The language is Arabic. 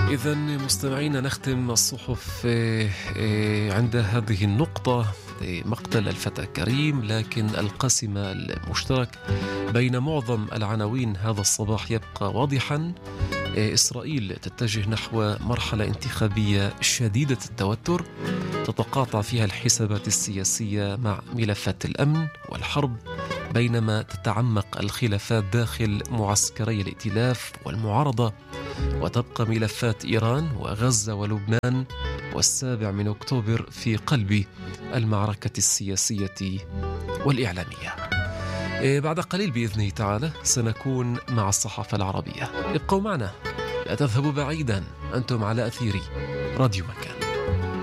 إذا مستمعينا نختم الصحف عند هذه النقطة. مقتل الفتى كريم، لكن القاسم المشترك بين معظم العناوين هذا الصباح يبقى واضحا. إسرائيل تتجه نحو مرحلة انتخابية شديدة التوتر تتقاطع فيها الحسابات السياسية مع ملفات الأمن والحرب، بينما تتعمق الخلافات داخل معسكري الائتلاف والمعارضة، وتبقى ملفات إيران وغزة ولبنان والسابع من أكتوبر في قلب المعركة السياسية والإعلامية. بعد قليل بإذنه تعالى سنكون مع الصحافة العربية. ابقوا معنا، لا تذهبوا بعيدا، أنتم على أثير راديو مكان.